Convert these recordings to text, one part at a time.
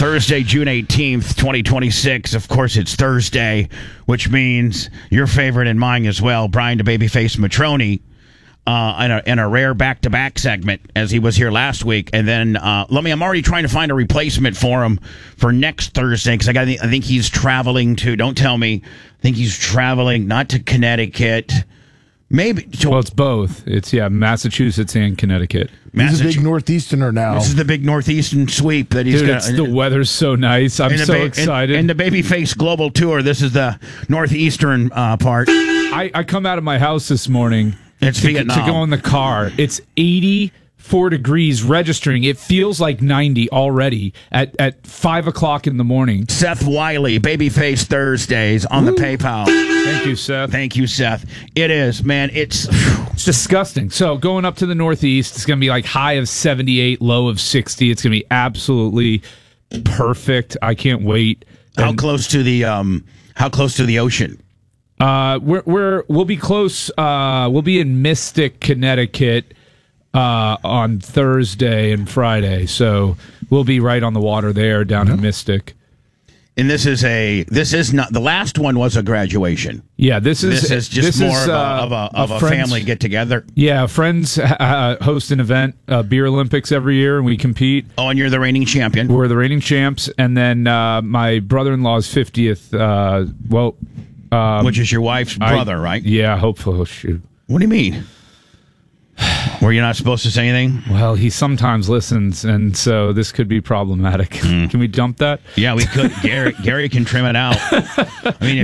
Thursday, June 18th, 2026. Of course, it's Thursday, which means your favorite and mine as well, Brian the Babyface Matroni, in a rare back-to-back segment, as he was here last week. And then, I'm already trying to find a replacement for him for next Thursday, because I think he's traveling to, don't tell me, I think he's traveling not to Connecticut, maybe. Well, it's both. It's, Massachusetts and Connecticut. He's a big Northeasterner now. This is the big Northeastern sweep that he's got. The weather's so nice. I'm so excited. And the Babyface Global Tour, this is the Northeastern part. I come out of my house this morning to go in the car. It's 84 degrees registering. It feels like 90 already at 5 o'clock in the morning. Seth Wiley, Babyface Thursdays on the PayPal. Thank you, Seth. Thank you, Seth. It is, man. It's disgusting. So going up to the Northeast, it's going to be like high of 78, low of 60. It's going to be absolutely perfect. I can't wait. How close to the ocean? We'll be close. We'll be in Mystic, Connecticut, on Thursday and Friday. So we'll be right on the water there down in Mystic. And this is not the last one was a graduation. Yeah, this is more of a family get together. Yeah, friends host an event, Beer Olympics every year, and we compete. Oh, and you're the reigning champion. We're the reigning champs, and then my brother-in-law's 50th. Which is your wife's brother, right? Yeah, hopefully. Oh, shoot. What do you mean? Were you not supposed to say anything? Well, he sometimes listens, and so this could be problematic. Can we dump that? Yeah, we could. Gary can trim it out. I mean,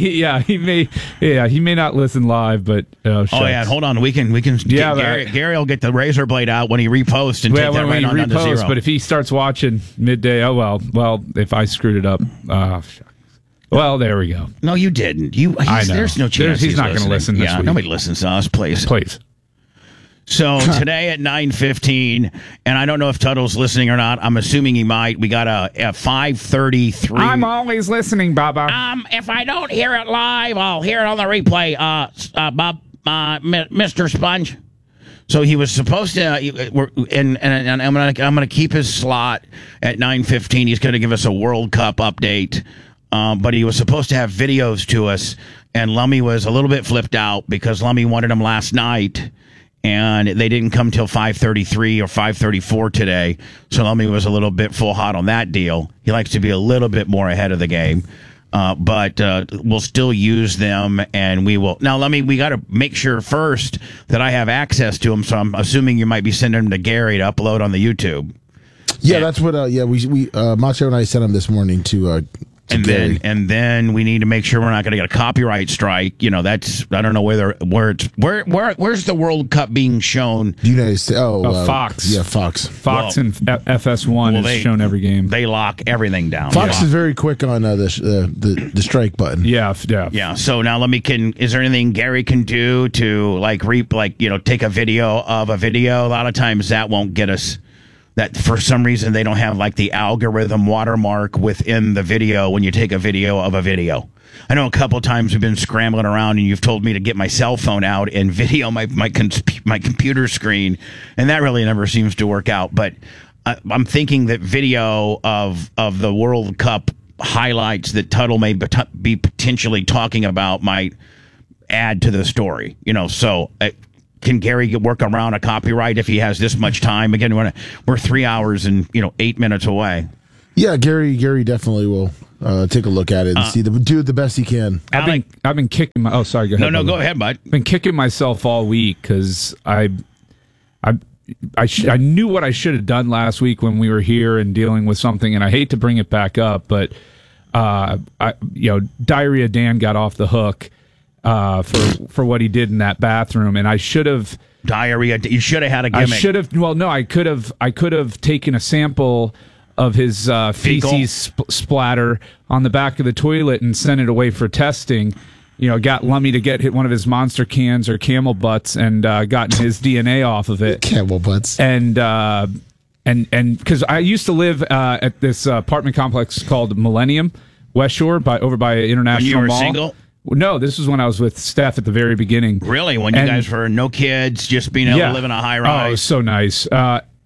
he may not listen live, but hold on, we can. Gary will get the razor blade out when he reposts and take that right on down to zero. But if he starts watching midday, well, if I screwed it up, shucks. Well, there we go. No, you didn't. I know. There's no chance he's not going to listen this week. Nobody listens to us, please. So today at 9:15, and I don't know if Tuttle's listening or not. I'm assuming he might. We got a 5:33. I'm always listening, Baba. If I don't hear it live, I'll hear it on the replay. Bob, Mr. Sponge. So he was supposed to, and I'm gonna keep his slot at 9:15. He's going to give us a World Cup update. But he was supposed to have videos to us, and Lummy was a little bit flipped out because Lummy wanted them last night, and they didn't come till 5:33 or 5:34 today. So Lummy was a little bit full hot on that deal. He likes to be a little bit more ahead of the game, but we'll still use them, and we will. Now, Lummy, we got to make sure first that I have access to them, so I'm assuming you might be sending them to Gary to upload on the YouTube. Yeah, that's what. We Macho and I sent him this morning to. And then we need to make sure we're not going to get a copyright strike. You know, that's I don't know where's the World Cup being shown? United States. Fox. Yeah, Fox. Fox and FS1 is shown every game. They lock everything down. Fox is very quick on the strike button. Yeah. So now is there anything Gary can do to take a video of a video? A lot of times that won't get us. That for some reason they don't have like the algorithm watermark within the video when you take a video of a video. I know a couple times we've been scrambling around and you've told me to get my cell phone out and video my computer screen, and that really never seems to work out. But I'm thinking that video of the World Cup highlights that Tuttle may be potentially talking about might add to the story. So. Can Gary work around a copyright if he has this much time? Again, we're 3 hours and 8 minutes away. Yeah, Gary definitely will take a look at it and do the best he can. I've been kicking my. Oh, sorry. Go ahead. No, go ahead, bud. I've been kicking myself all week because I knew what I should have done last week when we were here and dealing with something, and I hate to bring it back up, but Diarrhea Dan got off the hook. For what he did in that bathroom, and I should have diarrhea. You should have had a gimmick. I should have. Well, no, I could have taken a sample of his feces splatter on the back of the toilet and sent it away for testing. Got Lummy to get one of his Monster cans or Camel Butts and gotten his DNA off of it. Camel Butts. And because I used to live at this apartment complex called Millennium West Shore over by International When you were Mall. Single? No, this was when I was with Steph at the very beginning. Really? When you guys were no kids, just being able to live in a high rise? Oh, it was so nice.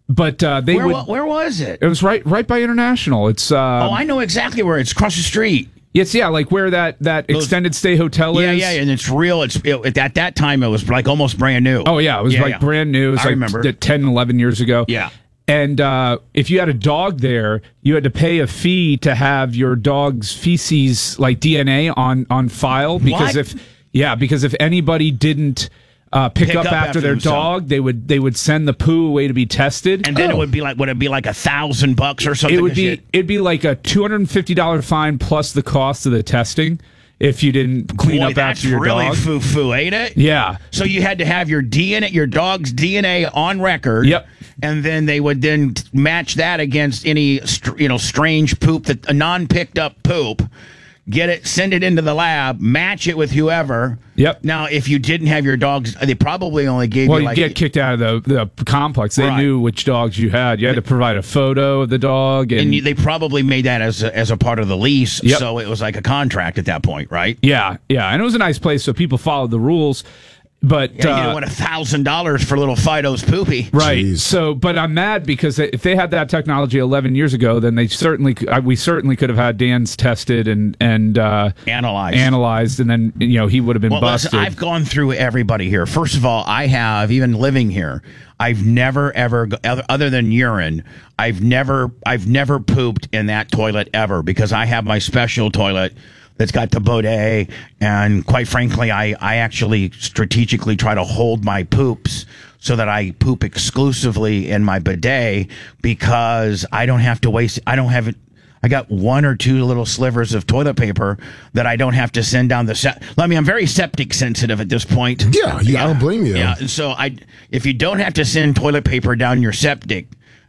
But they Where was it? It was right by International. It's I know exactly where it's across the street. Yes, yeah, like where that extended stay hotel is. Yeah, and it's real. At that time, it was like almost brand new. Oh, yeah, it was brand new. It was I remember. 10, 11 years ago. Yeah. And if you had a dog there, you had to pay a fee to have your dog's feces, like DNA, on file. Because because if anybody didn't pick up after their dog, they would send the poo away to be tested, and then would it be like $1,000 or something? It'd be like a $250 fine plus the cost of the testing if you didn't clean up after your dog. That's really foo-foo, ain't it? Yeah. So you had to have your dog's DNA on record. Yep. And then they would then match that against any strange poop, a non-picked up poop. Get it, send it into the lab, match it with whoever. Yep. Now, if you didn't have your dogs, they probably only gave you you get kicked out of the complex. They knew which dogs you had. You had to provide a photo of the dog, and they probably made that as a part of the lease. Yep. So it was like a contract at that point, right? Yeah, and it was a nice place, so people followed the rules. But you don't want $1,000 for little Fido's poopy, right? Jeez. So, but I'm mad because if they had that technology 11 years ago, then we certainly could have had Dan's tested and analyzed, and then he would have been busted. Listen, I've gone through everybody here. First of all, I have, even living here, I've never ever, other than urine, I've never pooped in that toilet ever, because I have my special toilet that's got the bidet, and quite frankly, I actually strategically try to hold my poops so that I poop exclusively in my bidet, because I don't have to waste. I got one or two little slivers of toilet paper that I don't have to send down the I'm very septic sensitive at this point. Yeah, I don't blame you. Yeah, and so if you don't have to send toilet paper down your septic,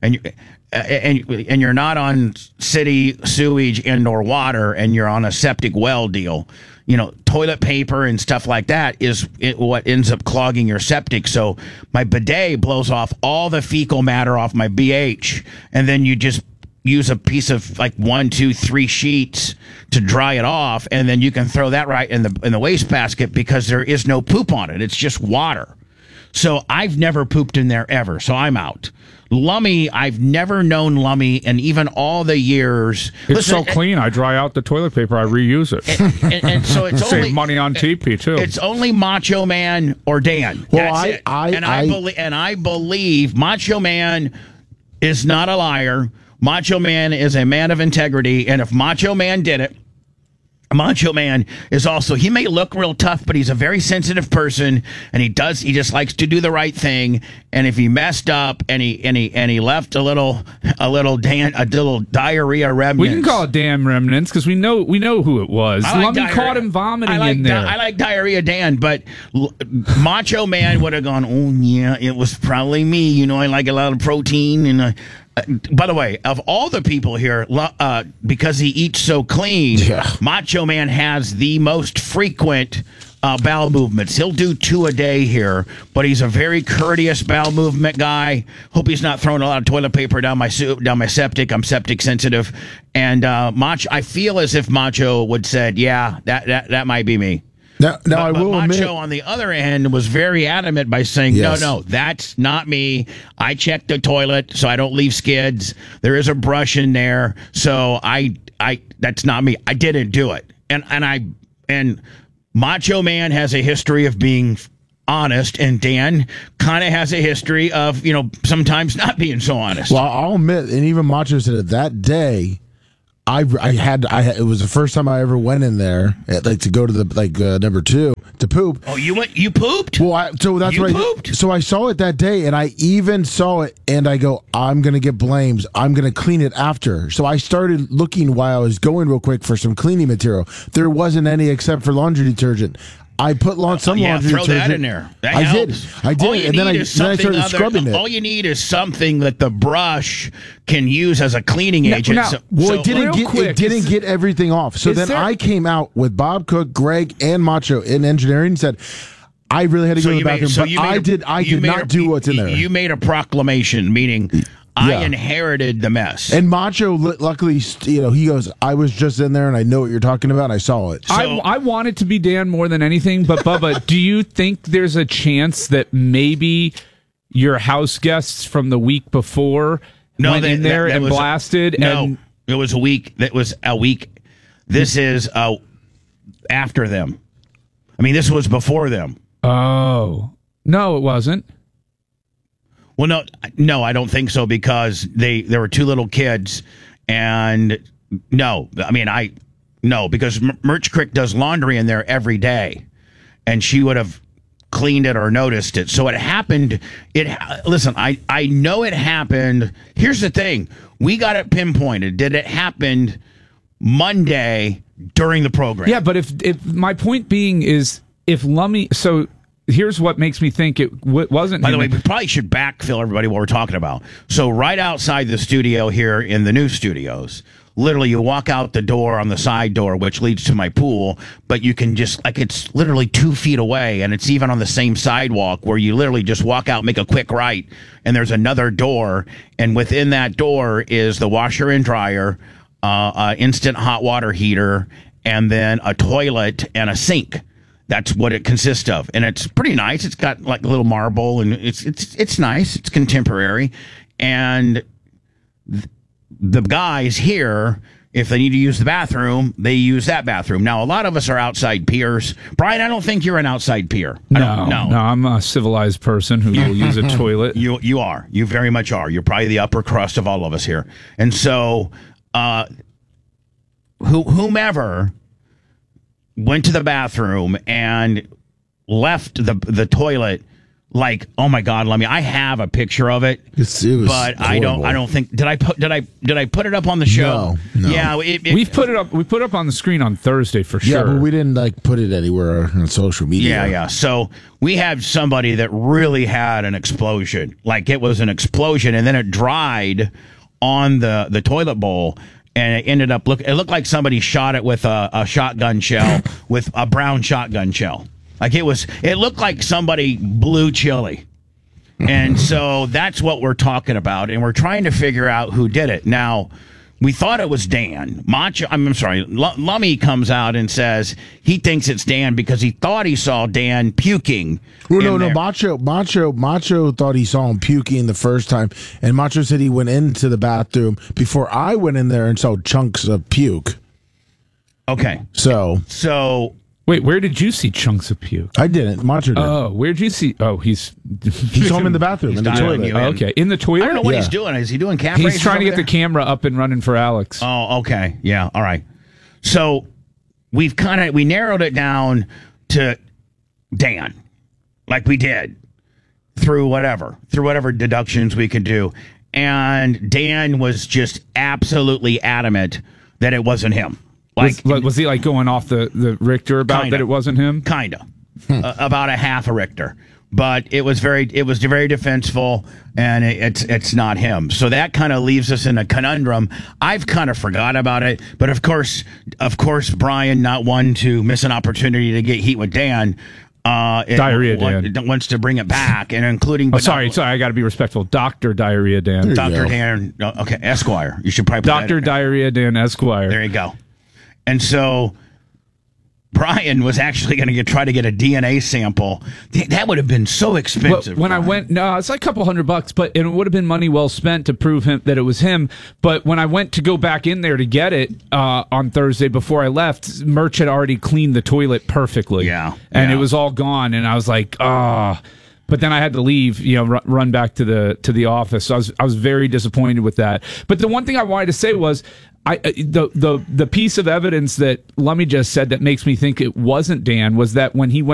and you're not on city sewage and/or water, and you're on a septic well deal, toilet paper and stuff like that is what ends up clogging your septic. So my bidet blows off all the fecal matter off my BH, and then you just use a piece of like 1, 2, 3 sheets to dry it off, and then you can throw that right in the wastebasket, because there is no poop on it. It's just water. So I've never pooped in there ever. So I'm out. Lummy, I've never known Lummy, and even all the years. It's so clean. I dry out the toilet paper. I reuse it. And so it's save money on TP too. It's only Macho Man or Dan. Well, That's it. I believe Macho Man is not a liar. Macho Man is a man of integrity, and if Macho Man did it, Macho Man is also, he may look real tough, but he's a very sensitive person, and he just likes to do the right thing. And if he messed up and he left a little diarrhea remnants. We can call it damn remnants, because we know who it was. Lummy caught him vomiting in there. I like Diarrhea Dan, but Macho Man would have gone, oh yeah, it was probably me. I like a lot of protein, and by the way, of all the people here, because he eats so clean, Macho Man has the most frequent bowel movements. He'll do 2 a day here, but he's a very courteous bowel movement guy. Hope he's not throwing a lot of toilet paper down my septic. I'm septic sensitive, and I feel as if Macho would said, "Yeah, that might be me." Now I will Macho, admit, on the other hand, was very adamant by saying, Yes. no, that's not me. I checked the toilet so I don't leave skids. There is a brush in there, so I that's not me. I didn't do it. And Macho Man has a history of being honest, and Dan kind of has a history of, sometimes not being so honest. well, I'll admit, and even Macho said it that day. It was the first time I ever went in there, to go to the number 2 to poop. Oh, you pooped? Well, so that's You right. pooped? So I saw it that day, and I even saw it, and I go, I'm gonna get blames. I'm gonna clean it after. So I started looking while I was going real quick for some cleaning material. There wasn't any except for laundry detergent. I put some laundry throw detergent. that in there. That I helps. did, and then I started scrubbing it. All you need is something that the brush can use as a cleaning agent. It didn't get everything off. So then I came out with Bob Cook, Greg, and Macho in engineering and said, I really had to go to the bathroom, but I did not do what's in there. You made a proclamation, meaning I inherited the mess. And Macho, luckily, he goes, I was just in there and I know what you're talking about, and I saw it. I want it to be Dan more than anything, but Bubba, do you think there's a chance that maybe your house guests from the week before went in there and blasted? No, it was a week. That was a week. This is after them. I mean, this was before them. Oh. No, it wasn't. Well, no, I don't think so because there were two little kids, and no, I mean because Merch Crick does laundry in there every day, and she would have cleaned it or noticed it. So it happened. Listen, I know it happened. Here's the thing: we got it pinpointed. Did it happen Monday during the program? Yeah, but if my point being is if Lummy, so. Here's what makes me think it wasn't. By the way, we probably should backfill everybody what we're talking about. So right outside the studio here in the new studios, literally you walk out the door on the side door, which leads to my pool, but you can just, it's literally 2 feet away, and it's even on the same sidewalk where you literally just walk out, make a quick right, and there's another door, and within that door is the washer and dryer, instant hot water heater, and then a toilet and a sink. That's what it consists of, and it's pretty nice. It's got like a little marble, and it's nice. It's contemporary, and the guys here, if they need to use the bathroom, they use that bathroom. Now, a lot of us are outside peers. Brian, I don't think you're an outside peer. No, I'm a civilized person who will use a toilet. You are. You very much are. You're probably the upper crust of all of us here, and so whomever went to the bathroom and left the toilet like, oh my God, I have a picture of it. It was but horrible. I don't think did I put it up on the show? No. Yeah, we've put it up. We put it up on the screen on Thursday for sure. Yeah, but we didn't put it anywhere on social media. Yeah. So we had somebody that really had an explosion. Like it was an explosion, and then it dried on the toilet bowl. And it ended up it looked like somebody shot it with a shotgun shell, with a brown shotgun shell. Like it looked like somebody blew chili. And so that's what we're talking about. And we're trying to figure out who did it. Now, we thought it was Dan. Lummy comes out and says he thinks it's Dan because he thought he saw Dan puking. Well, no. Macho thought he saw him puking the first time, and Macho said he went into the bathroom before I went in there and saw chunks of puke. Okay. So wait, where did you see chunks of puke? I didn't. Macho did. Oh, where'd you see? Oh, he saw him in the bathroom, in the toilet. Oh, okay, in the toilet. I don't know what he's doing. Is he doing calf He's raises trying to get there? the camera up and running for Alex. Oh, okay. Yeah. All right. So we narrowed it down to Dan, like we did through whatever deductions we could do, and Dan was just absolutely adamant that it wasn't him. Was he like going off the Richter about that it wasn't him? Kinda. About a half a Richter. But it was very defensible, and it's not him. So that kind of leaves us in a conundrum. I've kind of forgot about it, but of course, Brian, not one to miss an opportunity to get heat with Dan. Diarrhea Dan wants to bring it back, and including. Sorry, I got to be respectful. Dr. Diarrhea Dan. Dr. Dan. Okay, Esquire. You should probably put Dr. Diarrhea Dan Esquire. There you go. And so Brian was actually going to try to get a DNA sample. That would have been so expensive. When I went, it's like a couple $100, but it would have been money well spent to prove that it was him. But when I went to go back in there to get it on Thursday before I left, Merch had already cleaned the toilet perfectly. Yeah. And it was all gone. And I was like, But then I had to leave, run back to the office. So I was very disappointed with that. But the one thing I wanted to say was, the piece of evidence that Lummy just said that makes me think it wasn't Dan was that when he went